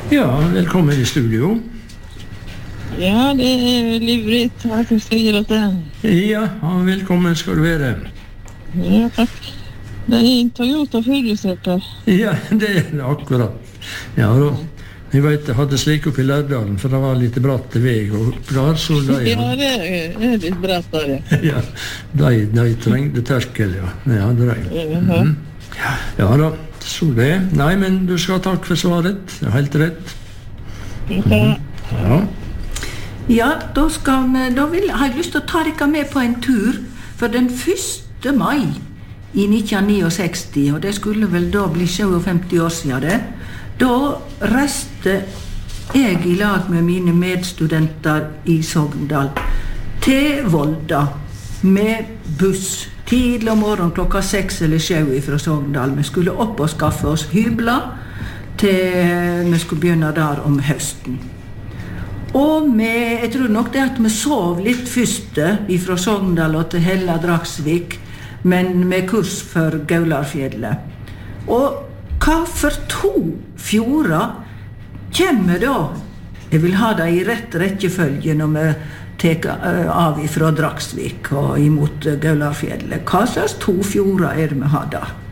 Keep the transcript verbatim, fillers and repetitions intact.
Ja, velkommen i studio. Ja, det är livrigt att du säger att det. Ja, ja, velkommen skal du være. Ja, tack. Det är en Toyota fyrhjulstrekker. Ja, det er det akkurat. Ja, da. Jeg vet, jeg hadde slik opp i Lærdalen, for det var litt bratt vei og der, så de... Ja, det är, det är litt bratt av det. Ja, de, de trengte terkel, ja. Det hadde de. Mhm. Ja da, så det. Nei, men du skal ha takk for svaret. Det er helt rett. Ja. Ja. Ja, da, skal vi, da vil, har jeg lyst til å ta dere med på en tur, for den første mai i nitten sekstini, og det skulle vel da bli femti år siden det, da reiste jeg i lag med mine medstudenter i Sogndal til Volda med buss tidlig om morgenen klokka seks eller sju fra Sogndal. Vi skulle opp og skaffe oss hybler til vi skulle begynne der om høsten. Og vi, jeg tror nok det at vi sov litt først fra Sogndal og til Hella Dragsvik, men med kurs for Gaularfjellet. Og hva for to fjorder kommer da? Jeg vil ha det i rett rekkefølge når vi tek av fra Dragsvik og imot Gaularfjellet. Hva slags to fjorder er det vi har da?